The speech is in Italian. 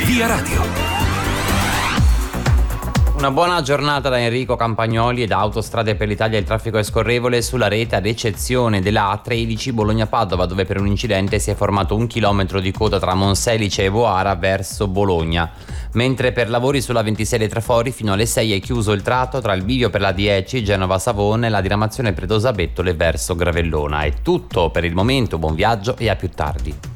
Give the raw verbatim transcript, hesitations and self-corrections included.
Via Radio. Una buona giornata da Enrico Campagnoli e da Autostrade per l'Italia. Il traffico è scorrevole sulla rete ad eccezione della A tredici Bologna-Padova, dove per un incidente si è formato un chilometro di coda tra Monselice e Voara verso Bologna. Mentre per lavori sulla ventisei dei Trafori fino alle sei è chiuso il tratto tra il bivio per la dieci Genova-Savone e la diramazione Predosa-Bettole verso Gravellona. È tutto per il momento, buon viaggio e a più tardi.